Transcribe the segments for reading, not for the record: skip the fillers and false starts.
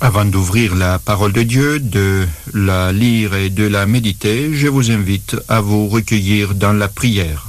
Avant d'ouvrir la parole de Dieu, de la lire et de la méditer, je vous invite à vous recueillir dans la prière.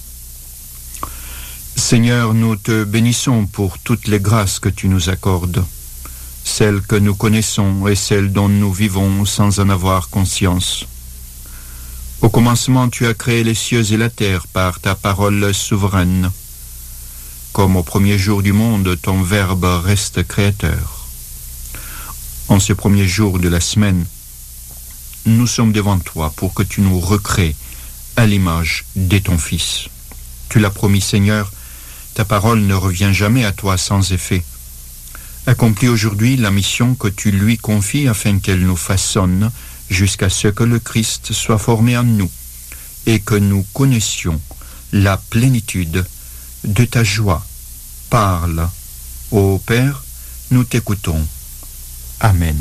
Seigneur, nous te bénissons pour toutes les grâces que tu nous accordes, celles que nous connaissons et celles dont nous vivons sans en avoir conscience. Au commencement, tu as créé les cieux et la terre par ta parole souveraine. Comme au premier jour du monde, ton Verbe reste créateur. En ce premier jour de la semaine, nous sommes devant toi pour que tu nous recrées à l'image de ton Fils. Tu l'as promis, Seigneur, ta parole ne revient jamais à toi sans effet. Accomplis aujourd'hui la mission que tu lui confies afin qu'elle nous façonne jusqu'à ce que le Christ soit formé en nous et que nous connaissions la plénitude de ta joie. Parle, ô Père, nous t'écoutons. Amen.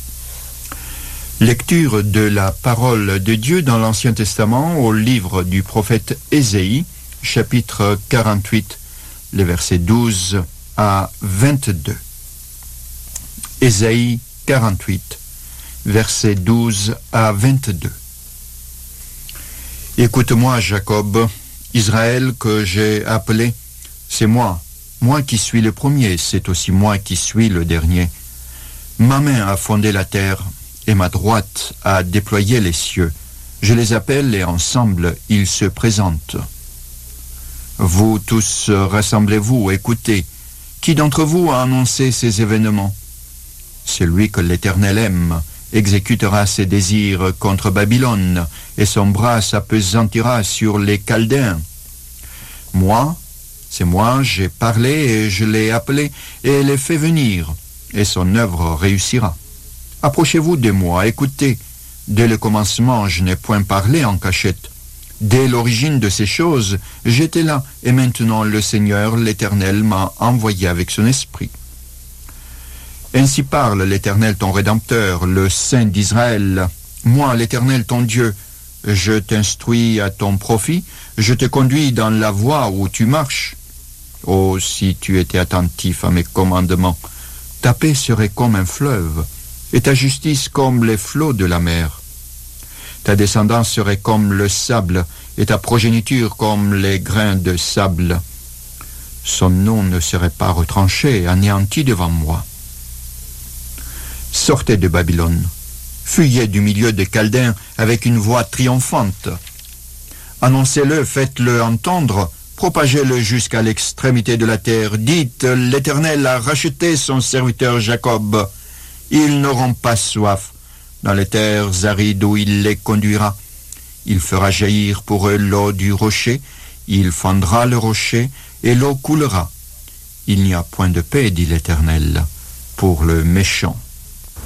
Lecture de la parole de Dieu dans l'Ancien Testament au livre du prophète Ésaïe, chapitre 48, les versets 12 à 22. Ésaïe 48, versets 12 à 22. Écoute-moi, Jacob, Israël que j'ai appelé, c'est moi qui suis le premier, c'est aussi moi qui suis le dernier. Ma main a fondé la terre, et ma droite a déployé les cieux. Je les appelle, et ensemble ils se présentent. Vous tous, rassemblez-vous, écoutez. Qui d'entre vous a annoncé ces événements? Celui que l'Éternel aime exécutera ses désirs contre Babylone, et son bras s'apesantira sur les Chaldéens. C'est moi, j'ai parlé, et je l'ai appelé, et l'ai fait venir. Et son œuvre réussira. Approchez-vous de moi, écoutez. Dès le commencement, je n'ai point parlé en cachette. Dès l'origine de ces choses, j'étais là, et maintenant le Seigneur, l'Éternel, m'a envoyé avec son esprit. Ainsi parle l'Éternel ton Rédempteur, le Saint d'Israël. Moi, l'Éternel ton Dieu, je t'instruis à ton profit, je te conduis dans la voie où tu marches. Oh, si tu étais attentif à mes commandements, ta paix serait comme un fleuve, et ta justice comme les flots de la mer. Ta descendance serait comme le sable, et ta progéniture comme les grains de sable. Son nom ne serait pas retranché, anéanti devant moi. Sortez de Babylone, fuyez du milieu des Chaldéens avec une voix triomphante. Annoncez-le, faites-le entendre, propagez-le jusqu'à l'extrémité de la terre. Dites, l'Éternel a racheté son serviteur Jacob. Ils n'auront pas soif dans les terres arides où il les conduira. Il fera jaillir pour eux l'eau du rocher. Il fendra le rocher et l'eau coulera. Il n'y a point de paix, dit l'Éternel, pour le méchant.